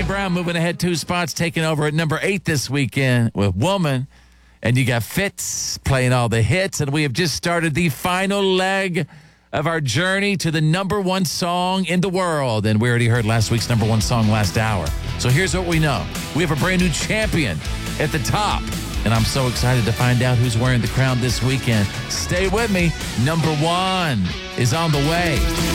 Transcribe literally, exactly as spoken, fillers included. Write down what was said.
Kane Brown moving ahead two spots, taking over at number eight this weekend with Woman. And you got Fitz playing all the hits. And we have just started the final leg of our journey to the number one song in the world. And we already heard last week's number one song last hour. So here's what we know. We have a brand new champion at the top. And I'm so excited to find out who's wearing the crown this weekend. Stay with me. Number one is on the way.